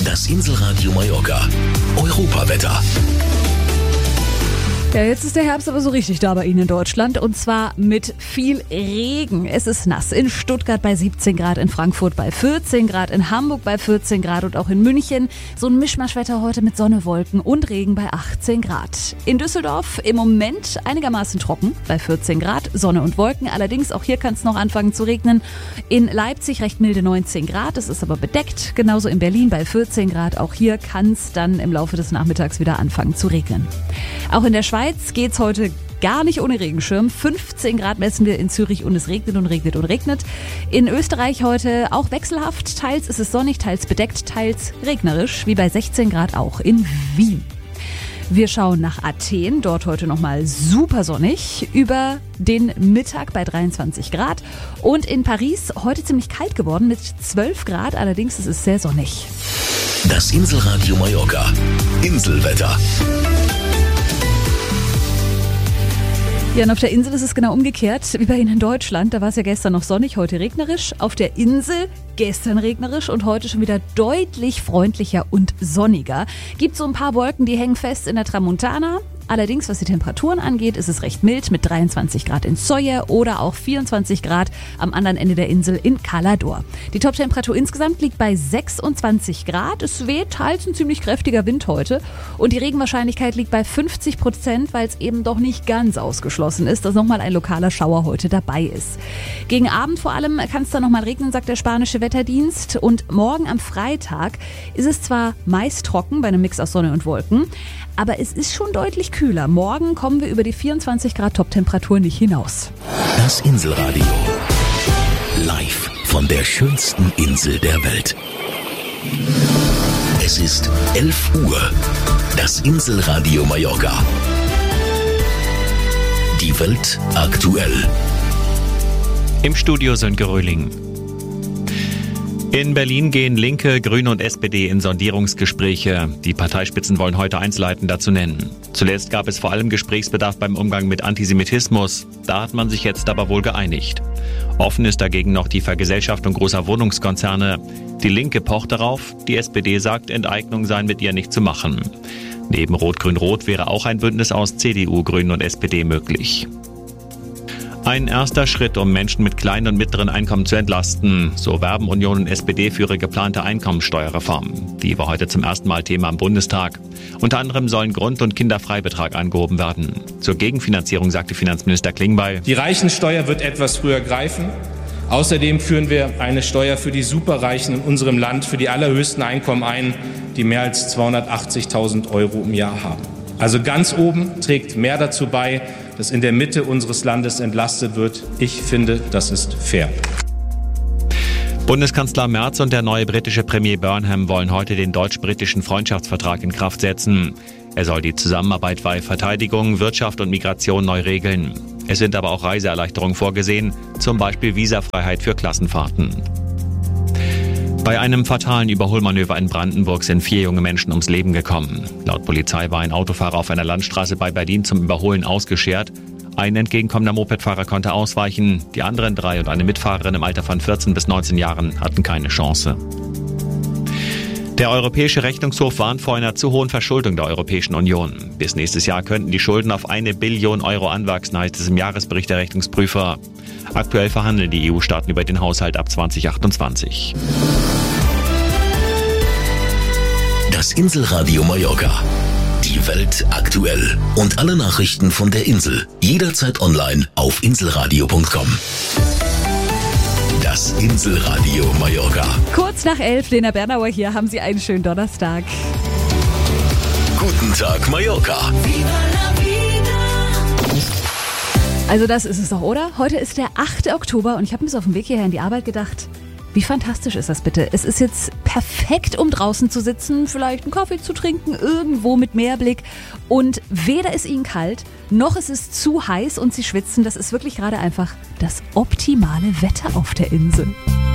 Das Inselradio Mallorca. Europawetter. Ja, jetzt ist der Herbst aber so richtig da bei Ihnen in Deutschland und zwar mit viel Regen. Es ist nass in Stuttgart bei 17 Grad, in Frankfurt bei 14 Grad, in Hamburg bei 14 Grad und auch in München. So ein Mischmaschwetter heute mit Sonne, Wolken und Regen bei 18 Grad. In Düsseldorf im Moment einigermaßen trocken bei 14 Grad, Sonne und Wolken. Allerdings auch hier kann es noch anfangen zu regnen. In Leipzig recht milde 19 Grad, es ist aber bedeckt. Genauso in Berlin bei 14 Grad. Auch hier kann es dann im Laufe des Nachmittags wieder anfangen zu regnen. Auch in der Schweiz geht's heute gar nicht ohne Regenschirm. 15 Grad messen wir in Zürich und es regnet und regnet und regnet. In Österreich heute auch wechselhaft. Teils ist es sonnig, teils bedeckt, teils regnerisch, wie bei 16 Grad auch in Wien. Wir schauen nach Athen, dort heute nochmal super sonnig, über den Mittag bei 23 Grad. Und in Paris heute ziemlich kalt geworden mit 12 Grad, allerdings ist es sehr sonnig. Das Inselradio Mallorca. Inselwetter. Ja, und auf der Insel ist es genau umgekehrt wie bei Ihnen in Deutschland. Da war es ja gestern noch sonnig, heute regnerisch. Auf der Insel gestern regnerisch und heute schon wieder deutlich freundlicher und sonniger. Gibt so ein paar Wolken, die hängen fest in der Tramontana. Allerdings, was die Temperaturen angeht, ist es recht mild mit 23 Grad in Sojer oder auch 24 Grad am anderen Ende der Insel in Calador. Die Toptemperatur insgesamt liegt bei 26 Grad. Es weht teils ein ziemlich kräftiger Wind heute und die Regenwahrscheinlichkeit liegt bei 50%, weil es eben doch nicht ganz ausgeschlossen ist, dass nochmal ein lokaler Schauer heute dabei ist. Gegen Abend vor allem kann es dann nochmal regnen, sagt der spanische Wetterdienst. Und morgen am Freitag ist es zwar meist trocken bei einem Mix aus Sonne und Wolken, aber es ist schon deutlich kühler. Morgen kommen wir über die 24 Grad Toptemperatur nicht hinaus. Das Inselradio. Live von der schönsten Insel der Welt. Es ist 11 Uhr. Das Inselradio Mallorca. Die Welt aktuell. Im Studio Sönke Röhling. In Berlin gehen Linke, Grüne und SPD in Sondierungsgespräche. Die Parteispitzen wollen heute Einzelheiten dazu nennen. Zuletzt gab es vor allem Gesprächsbedarf beim Umgang mit Antisemitismus. Da hat man sich jetzt aber wohl geeinigt. Offen ist dagegen noch die Vergesellschaftung großer Wohnungskonzerne. Die Linke pocht darauf, die SPD sagt, Enteignung sei mit ihr nicht zu machen. Neben Rot-Grün-Rot wäre auch ein Bündnis aus CDU, Grünen und SPD möglich. Ein erster Schritt, um Menschen mit kleinen und mittleren Einkommen zu entlasten. So werben Union und SPD für ihre geplante Einkommensteuerreform. Die war heute zum ersten Mal Thema im Bundestag. Unter anderem sollen Grund- und Kinderfreibetrag angehoben werden. Zur Gegenfinanzierung sagte Finanzminister Klingbeil: Die Reichensteuer wird etwas früher greifen. Außerdem führen wir eine Steuer für die Superreichen in unserem Land für die allerhöchsten Einkommen ein, die mehr als 280.000 Euro im Jahr haben. Also ganz oben trägt mehr dazu bei, dass in der Mitte unseres Landes entlastet wird. Ich finde, das ist fair. Bundeskanzler Merz und der neue britische Premier Burnham wollen heute den deutsch-britischen Freundschaftsvertrag in Kraft setzen. Er soll die Zusammenarbeit bei Verteidigung, Wirtschaft und Migration neu regeln. Es sind aber auch Reiseerleichterungen vorgesehen, zum Beispiel Visafreiheit für Klassenfahrten. Bei einem fatalen Überholmanöver in Brandenburg sind 4 junge Menschen ums Leben gekommen. Laut Polizei war ein Autofahrer auf einer Landstraße bei Berlin zum Überholen ausgeschert. Ein entgegenkommender Mopedfahrer konnte ausweichen. Die anderen 3 und eine Mitfahrerin im Alter von 14 bis 19 Jahren hatten keine Chance. Der Europäische Rechnungshof warnt vor einer zu hohen Verschuldung der Europäischen Union. Bis nächstes Jahr könnten die Schulden auf 1 Billion Euro anwachsen, heißt es im Jahresbericht der Rechnungsprüfer. Aktuell verhandeln die EU-Staaten über den Haushalt ab 2028. Das Inselradio Mallorca. Die Welt aktuell. Und alle Nachrichten von der Insel. Jederzeit online auf inselradio.com. Das Inselradio Mallorca. Kurz nach 11, Lena Bernauer hier, haben Sie einen schönen Donnerstag. Guten Tag, Mallorca. Also das ist es doch, oder? Heute ist der 8. Oktober und ich habe mir so auf dem Weg hierher in die Arbeit gedacht, wie fantastisch ist das bitte? Es ist jetzt perfekt, um draußen zu sitzen, vielleicht einen Kaffee zu trinken, irgendwo mit Meerblick. Und weder ist Ihnen kalt, noch ist es zu heiß und Sie schwitzen. Das ist wirklich gerade einfach das optimale Wetter auf der Insel.